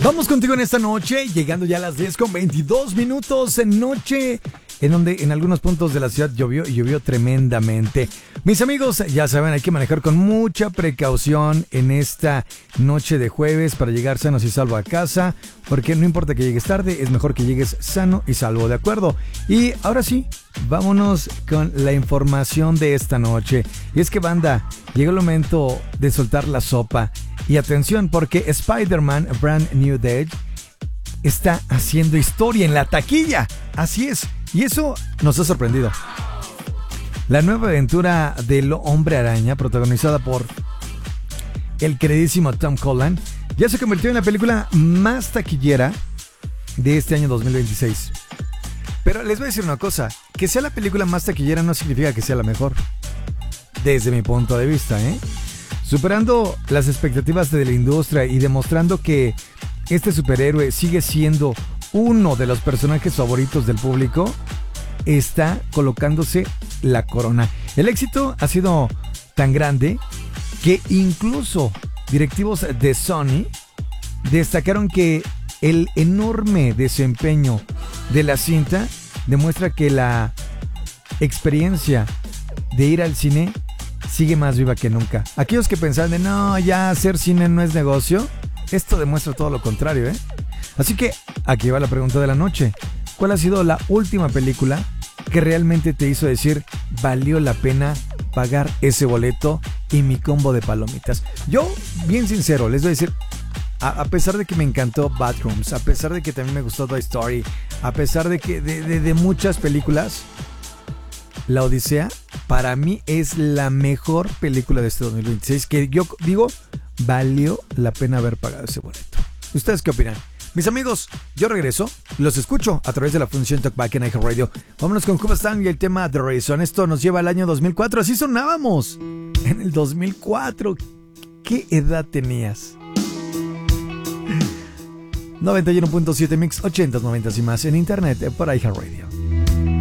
Vamos contigo en esta noche, llegando ya a las 10:22 en noche, en donde en algunos puntos de la ciudad llovió y llovió tremendamente. Mis amigos, ya saben, hay que manejar con mucha precaución en esta noche de jueves para llegar sanos y salvo a casa, porque no importa que llegues tarde, es mejor que llegues sano y salvo, ¿de acuerdo? Y ahora sí, vámonos con la información de esta noche. Y es que, banda, llegó el momento de soltar la sopa. Y atención, porque Spider-Man Brand New Day está haciendo historia en la taquilla. Así es, y eso nos ha sorprendido. La nueva aventura del Hombre Araña, protagonizada por el queridísimo Tom Holland, ya se convirtió en la película más taquillera de este año 2026. Pero les voy a decir una cosa, que sea la película más taquillera no significa que sea la mejor, desde mi punto de vista, superando las expectativas de la industria y demostrando que este superhéroe sigue siendo uno de los personajes favoritos del público, está colocándose la corona. El éxito ha sido tan grande que incluso directivos de Sony destacaron que el enorme desempeño de la cinta demuestra que la experiencia de ir al cine sigue más viva que nunca. Aquellos que pensaban de no, ya hacer cine no es negocio, esto demuestra todo lo contrario, Así que aquí va la pregunta de la noche. ¿Cuál ha sido la última película que realmente te hizo decir valió la pena pagar ese boleto y mi combo de palomitas? Yo, bien sincero, les voy a decir, a pesar de que me encantó Bathrooms, a pesar de que también me gustó Toy Story, a pesar de que de muchas películas, La Odisea para mí es la mejor película de este 2026, que yo digo valió la pena haber pagado ese boleto. ¿Ustedes qué opinan? Mis amigos, yo regreso, los escucho a través de la función Talkback en iHeartRadio. Vámonos con Cuba Stan y el tema The Reason. Esto nos lleva al año 2004, así sonábamos en el 2004. ¿Qué edad tenías? 91.7 Mix, 80s, 90s y más en internet por iHeartRadio.